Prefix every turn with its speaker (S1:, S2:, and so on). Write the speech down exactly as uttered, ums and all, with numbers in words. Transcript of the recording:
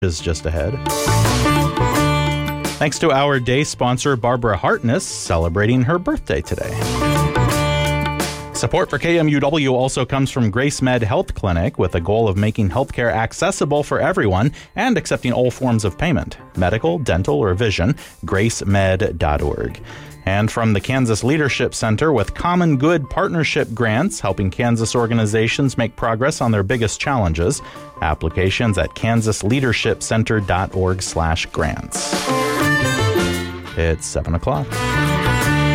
S1: is just ahead. Thanks to our day sponsor, Barbara Hartness, celebrating her birthday today. Support for K M U W also comes from GraceMed Health Clinic with a goal of making healthcare accessible for everyone and accepting all forms of payment, medical, dental, or vision, grace med dot org. And from the Kansas Leadership Center with Common Good Partnership Grants, helping Kansas organizations make progress on their biggest challenges. Applications at kansas leadership center dot org slash grants. It's seven o'clock.